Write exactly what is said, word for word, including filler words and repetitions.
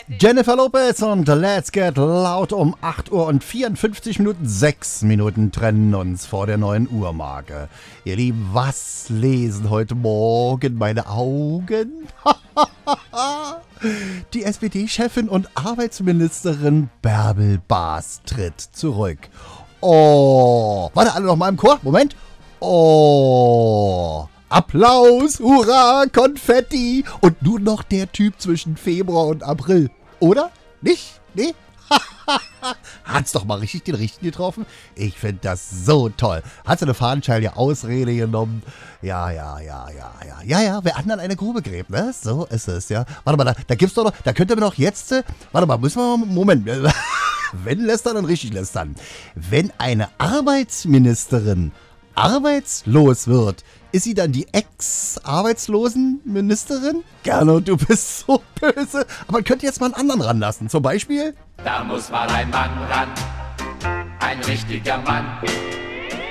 Jennifer Lopez und Let's Get Loud um acht Uhr und vierundfünfzig Minuten. Sechs Minuten trennen uns vor der neuen Uhrmarke. Ihr Lieben, was lesen heute Morgen meine Augen? Die S P D-Chefin und Arbeitsministerin Bärbel Baas tritt zurück. Oh, warte, alle noch mal im Chor. Moment. Oh, Applaus, Hurra, Konfetti und nur noch der Typ zwischen Februar und April. Oder? Nicht? Nee? Hat's doch mal richtig den Richtigen getroffen. Ich finde das so toll. Hat so eine fadenscheinliche Ausrede genommen. Ja, ja, ja, ja, ja. Ja, ja, wer anderen eine Grube gräbt, ne? So ist es, ja. Warte mal, da, da gibt's doch noch, da könnte man doch jetzt, äh, warte mal, müssen wir mal, Moment. Wenn lästern, dann richtig lästern. Wenn eine Arbeitsministerin arbeitslos wird, ist sie dann die Ex-Arbeitslosenministerin? Gernot, du bist so böse. Aber man könnte jetzt mal einen anderen ranlassen. Zum Beispiel? Da muss mal ein Mann ran, ein richtiger Mann.